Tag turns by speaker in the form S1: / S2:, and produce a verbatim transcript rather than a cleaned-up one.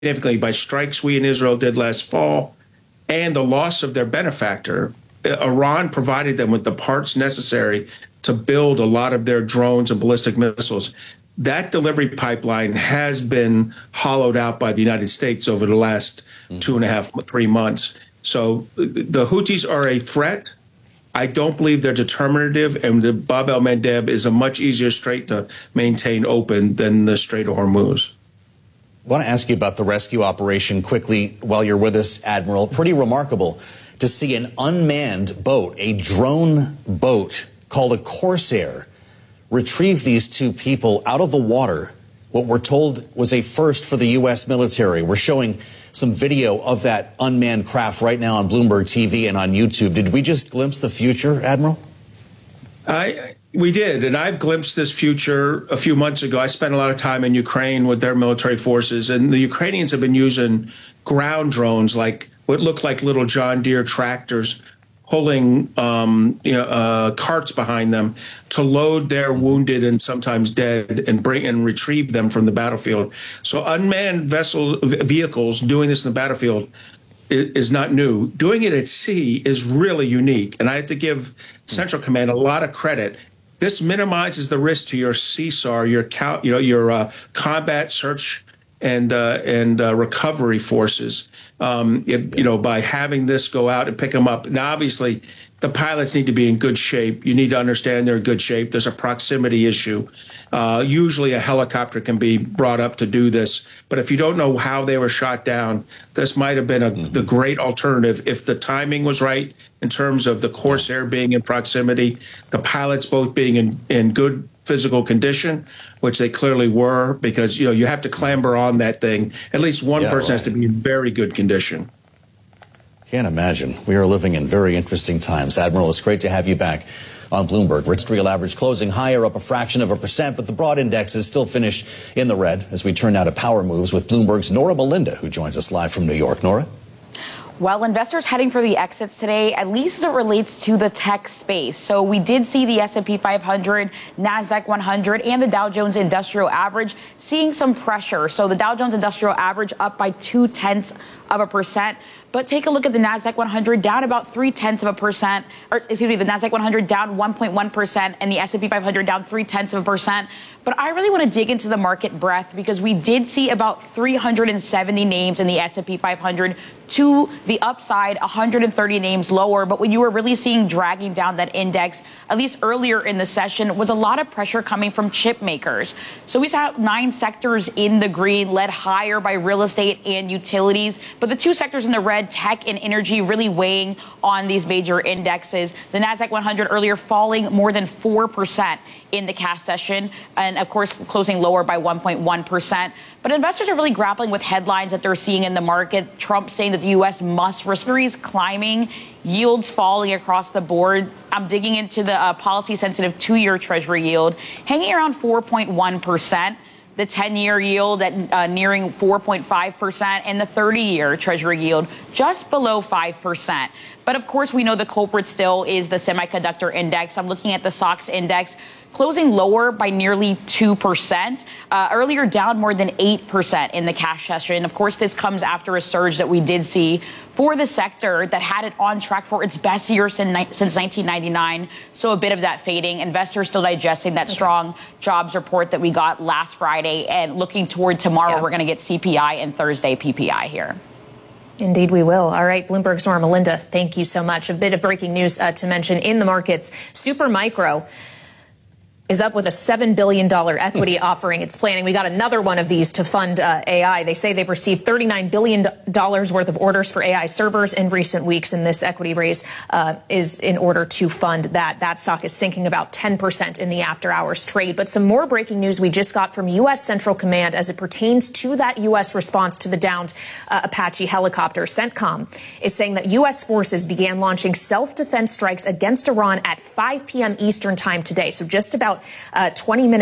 S1: significantly by strikes we in Israel did last fall and the loss of their benefactor. Iran provided them with the parts necessary to build a lot of their drones and ballistic missiles. That delivery pipeline has been hollowed out by the United States over the last mm-hmm. two and a half, three months. So the Houthis are a threat. I don't believe they're determinative, and the Bab el-Mandeb is a much easier strait to maintain open than the Strait of Hormuz.
S2: I want to ask you about the rescue operation quickly while you're with us, Admiral. Pretty remarkable to see an unmanned boat, a drone boat called a Corsair, retrieve these two people out of the water. What we're told was a first for the U S military. We're showing some video of that unmanned craft right now on Bloomberg T V and on YouTube. Did we just glimpse the future, Admiral?
S1: I, we did, and I've glimpsed this future a few months ago. I spent a lot of time in Ukraine with their military forces, and the Ukrainians have been using ground drones, like what look like little John Deere tractors, pulling um, you know, uh, carts behind them to load their wounded and sometimes dead and bring and retrieve them from the battlefield. So unmanned vessel vehicles doing this in the battlefield is, is not new. Doing it at sea is really unique, and I have to give Central Command a lot of credit. This minimizes the risk to your C S A R, your you know your uh, combat search and uh, and uh, recovery forces, um, it, you know, by having this go out and pick them up. Now, obviously, the pilots need to be in good shape. You need to understand they're in good shape. There's a proximity issue. Uh, usually a helicopter can be brought up to do this. But if you don't know how they were shot down, this might have been a, mm-hmm. the great alternative if the timing was right in terms of the Corsair being in proximity, the pilots both being in, in good physical condition, which they clearly were, because, you know, you have to clamber on that thing. At least one yeah, person right. has to be in very good condition.
S2: Can't imagine. We are living in very interesting times. Admiral, it's great to have you back on Bloomberg. Rich real average closing higher, up a fraction of a percent, but the broad index is still finished in the red as we turn now to power moves with Bloomberg's Nora Melinda, who joins us live from New York. Nora?
S3: Well, investors heading for the exits today, at least as it relates to the tech space. So we did see the S and P five hundred, NASDAQ one hundred, and the Dow Jones Industrial Average seeing some pressure. So the Dow Jones Industrial Average up by two tenths of a percent. But take a look at the NASDAQ one hundred down about three tenths of a percent, or excuse me, the NASDAQ one hundred down one point one percent and the S and P five hundred down three tenths of a percent. But I really want to dig into the market breadth because we did see about three hundred seventy names in the S and P five hundred to the upside, one hundred thirty names lower. But what you were really seeing dragging down that index, at least earlier in the session, was a lot of pressure coming from chip makers. So we saw nine sectors in the green, led higher by real estate and utilities. But the two sectors in the red, tech and energy, really weighing on these major indexes. The NASDAQ one hundred earlier falling more than four percent in the cash session, and of course closing lower by one point one percent. But investors are really grappling with headlines that they're seeing in the market. Trump saying that the U S must risk climbing, yields falling across the board. I'm digging into the uh, policy-sensitive two-year Treasury yield, hanging around four point one percent. The ten-year yield at uh, nearing four point five percent, and the thirty-year Treasury yield just below five percent. But of course, we know the culprit still is the semiconductor index. I'm looking at the S O X index, closing lower by nearly two percent, uh, earlier down more than eight percent in the cash session. Of course, this comes after a surge that we did see for the sector that had it on track for its best year since nineteen ninety-nine. So a bit of that fading. Investors still digesting that strong jobs report that we got last Friday, and looking toward tomorrow, yeah. we're going to get C P I and Thursday P P I here.
S4: Indeed, we will. All right, Bloomberg's Nora Melinda, thank you so much. A bit of breaking news uh, to mention in the markets. Supermicro is up with a seven billion dollars equity offering it's planning. We got another one of these to fund uh, A I. They say they've received thirty-nine billion dollars worth of orders for A I servers in recent weeks, and this equity raise uh, is in order to fund that. That stock is sinking about ten percent in the after-hours trade. But some more breaking news we just got from U S Central Command as it pertains to that U S response to the downed uh, Apache helicopter. CENTCOM is saying that U S forces began launching self-defense strikes against Iran at five p.m. Eastern time today, so just about Uh, twenty minutes